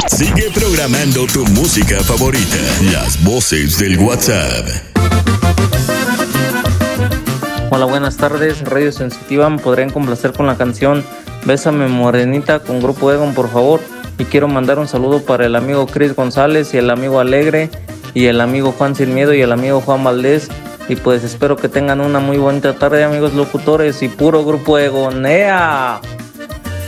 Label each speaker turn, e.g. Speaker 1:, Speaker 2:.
Speaker 1: Sigue programando tu música favorita. Las voces del WhatsApp.
Speaker 2: Hola, buenas tardes, Radio Sensitiva. ¿Me podrían complacer con la canción Bésame Morenita con Grupo Egon, por favor? Y quiero mandar un saludo para el amigo Chris González y el amigo Alegre y el amigo Juan Sin Miedo y el amigo Juan Valdés. Y pues espero que tengan una muy bonita tarde, amigos locutores, y puro Grupo Egon. ¡Ea!